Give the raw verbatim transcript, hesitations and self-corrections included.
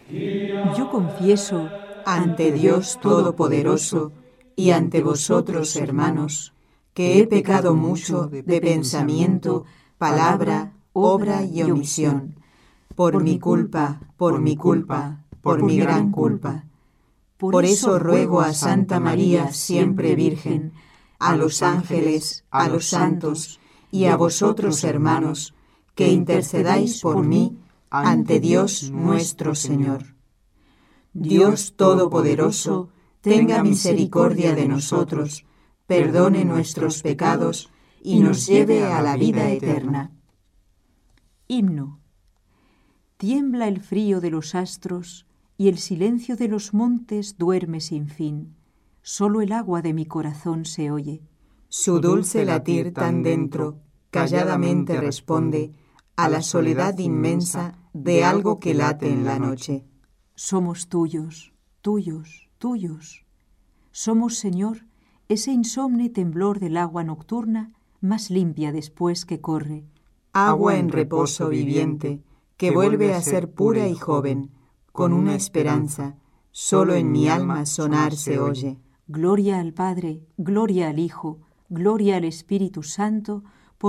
Yo confieso ante Dios Todopoderoso y ante vosotros, hermanos, que he pecado mucho de pensamiento, palabra, obra y omisión, por mi culpa, por mi culpa, por mi gran culpa. Por eso ruego a Santa María, siempre Virgen, a los ángeles, a los santos y a vosotros, hermanos, que intercedáis por mí ante Dios nuestro Señor. Dios Todopoderoso, tenga misericordia de nosotros, perdone nuestros pecados y nos lleve a la vida eterna. Himno. Tiembla el frío de los astros y el silencio de los montes duerme sin fin. Solo el agua de mi corazón se oye. Su dulce latir tan dentro, calladamente responde a la soledad inmensa de algo que late en la noche. Somos tuyos, tuyos, tuyos. Somos, Señor, ese insomne temblor del agua nocturna, más limpia después que corre. Agua en reposo viviente, que vuelve a ser pura y joven, con una esperanza, solo en mi alma sonar se oye. Gloria al Padre, gloria al Hijo, gloria al Espíritu Santo,